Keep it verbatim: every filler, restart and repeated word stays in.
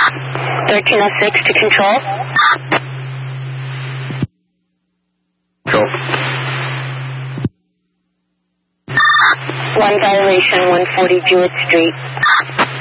thirteen oh six to control. Control. One violation, one forty Jewett Street.